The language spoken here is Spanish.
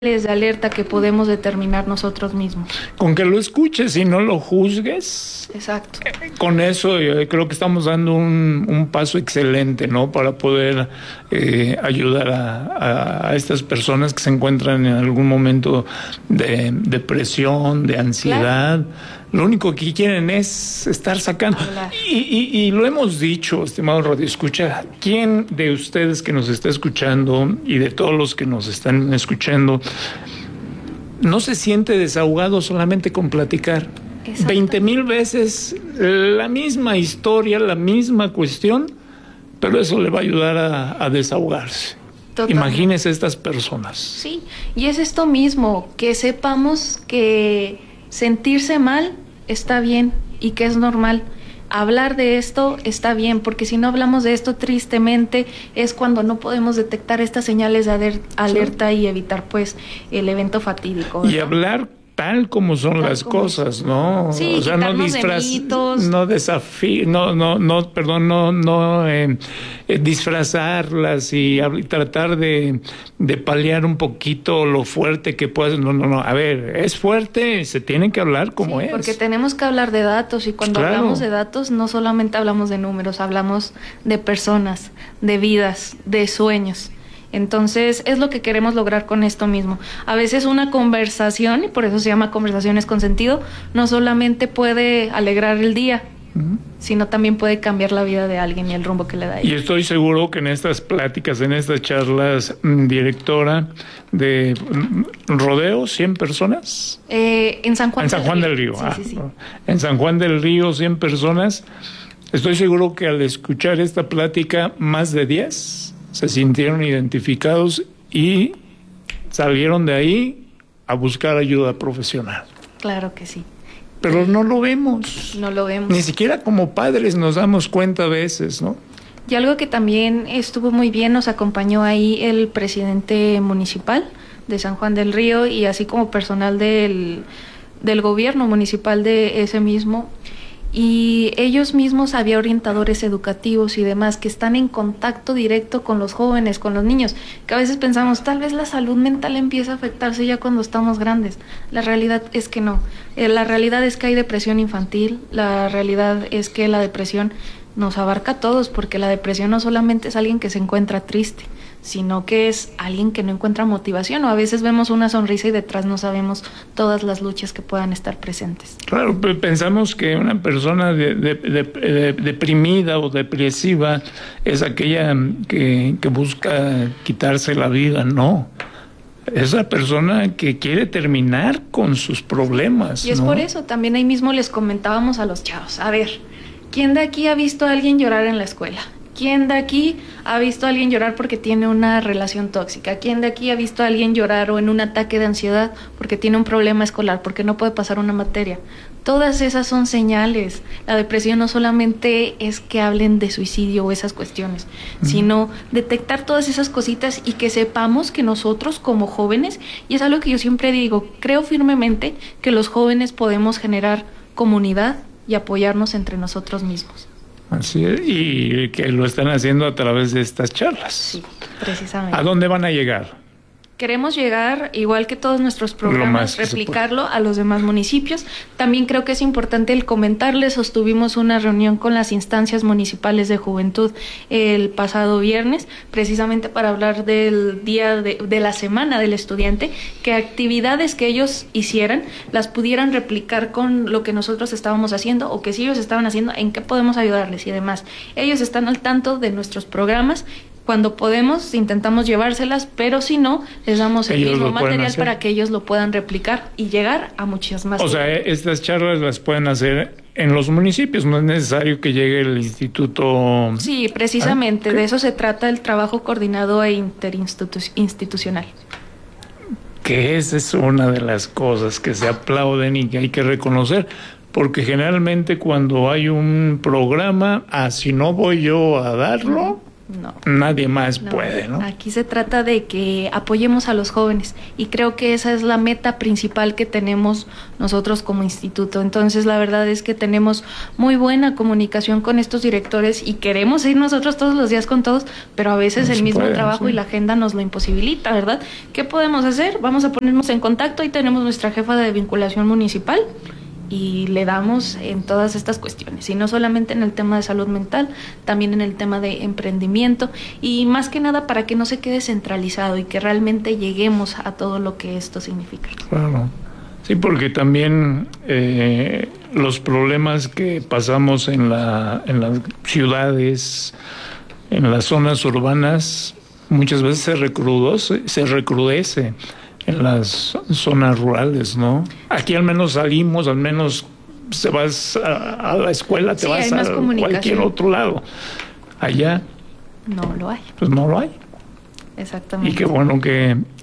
de alerta que podemos determinar nosotros mismos. Con que lo escuches y no lo juzgues. Exacto. Con eso yo creo que estamos dando un paso excelente, ¿no? Para poder ayudar a estas personas que se encuentran en algún momento de depresión, de ansiedad. Claro. Lo único que quieren es estar sacando. Y lo hemos dicho, estimado Radio Escucha, ¿quién de ustedes que nos está escuchando y de todos los que nos están escuchando no se siente desahogado solamente con platicar? 20,000 veces la misma historia, la misma cuestión, pero eso le va a ayudar a desahogarse. Totalmente. Imagínese estas personas. Sí, y es esto mismo, que sepamos que sentirse mal está bien y que es normal. Hablar de esto está bien, porque si no hablamos de esto, tristemente, es cuando no podemos detectar estas señales de alerta, sí, y evitar pues el evento fatídico, ¿verdad? Y hablar tal como son tal las como cosas, ¿no? Sí, o sea, no disfrazarlas y tratar de paliar un poquito lo fuerte que puedas. No. A ver, es fuerte, se tiene que hablar como sí, es. Porque tenemos que hablar de datos, y cuando hablamos de datos no solamente hablamos de números, hablamos de personas, de vidas, de sueños. Entonces, es lo que queremos lograr con esto mismo. A veces una conversación, y por eso se llama Conversaciones con Sentido, no solamente puede alegrar el día, sino también puede cambiar la vida de alguien y el rumbo que le da. Y estoy seguro que en estas pláticas, en estas charlas, directora de Rodeo, 100 personas. En San Juan del Río. Sí. En San Juan del Río, 100 personas. Estoy seguro que al escuchar esta plática, más de 10 se sintieron identificados y salieron de ahí a buscar ayuda profesional. Claro que sí. Pero no lo vemos. No lo vemos. Ni siquiera como padres nos damos cuenta a veces, ¿no? Y algo que también estuvo muy bien, nos acompañó ahí el presidente municipal de San Juan del Río, y así como personal del gobierno municipal de ese mismo. Y ellos mismos, había orientadores educativos y demás que están en contacto directo con los jóvenes, con los niños, que a veces pensamos, tal vez la salud mental empieza a afectarse ya cuando estamos grandes. La realidad es que no. La realidad es que hay depresión infantil, la realidad es que la depresión nos abarca a todos, porque la depresión no solamente es alguien que se encuentra triste, sino que es alguien que no encuentra motivación, o a veces vemos una sonrisa y detrás no sabemos todas las luchas que puedan estar presentes. Claro, pensamos que una persona deprimida o depresiva es aquella que busca quitarse la vida. No, es la persona que quiere terminar con sus problemas. Y es, ¿no?, por eso también ahí mismo les comentábamos a los chavos, a ver, ¿quién de aquí ha visto a alguien llorar en la escuela? ¿Quién de aquí ha visto a alguien llorar porque tiene una relación tóxica? ¿Quién de aquí ha visto a alguien llorar o en un ataque de ansiedad porque tiene un problema escolar, porque no puede pasar una materia? Todas esas son señales. La depresión no solamente es que hablen de suicidio o esas cuestiones, sino detectar todas esas cositas y que sepamos que nosotros como jóvenes, y es algo que yo siempre digo, creo firmemente que los jóvenes podemos generar comunidad y apoyarnos entre nosotros mismos. Así es, y que lo están haciendo a través de estas charlas. Sí, precisamente. ¿A dónde van a llegar? Queremos llegar, igual que todos nuestros programas, replicarlo a los demás municipios. También creo que es importante el comentarles, sostuvimos una reunión con las instancias municipales de juventud el pasado viernes, precisamente para hablar del día de la semana del estudiante, que actividades que ellos hicieran las pudieran replicar con lo que nosotros estábamos haciendo, o que si ellos estaban haciendo, en qué podemos ayudarles y demás. Ellos están al tanto de nuestros programas. Cuando podemos, intentamos llevárselas, pero si no, les damos el mismo material para que ellos lo puedan replicar y llegar a muchas más. O sea, estas charlas las pueden hacer en los municipios, no es necesario que llegue el instituto. Sí, precisamente, de eso se trata el trabajo coordinado e interinstitucional. Que esa es una de las cosas que se aplauden y que hay que reconocer. Porque generalmente cuando hay un programa, si no voy yo a darlo, No. Nadie más puede, ¿no? Aquí se trata de que apoyemos a los jóvenes y creo que esa es la meta principal que tenemos nosotros como instituto. Entonces, la verdad es que tenemos muy buena comunicación con estos directores y queremos ir nosotros todos los días con todos, pero a veces el mismo trabajo y la agenda nos lo imposibilita, ¿verdad? ¿Qué podemos hacer? Vamos a ponernos en contacto. Ahí tenemos nuestra jefa de vinculación municipal y le damos en todas estas cuestiones, y no solamente en el tema de salud mental, también en el tema de emprendimiento, y más que nada para que no se quede centralizado y que realmente lleguemos a todo lo que esto significa. Claro, sí, porque también los problemas que pasamos en las ciudades, en las zonas urbanas, muchas veces se recrudece en las zonas rurales, ¿no? Aquí al menos salimos, al menos se vas a la escuela, te vas a cualquier otro lado. Allá no lo hay. Pues no lo hay. Exactamente. Y qué bueno que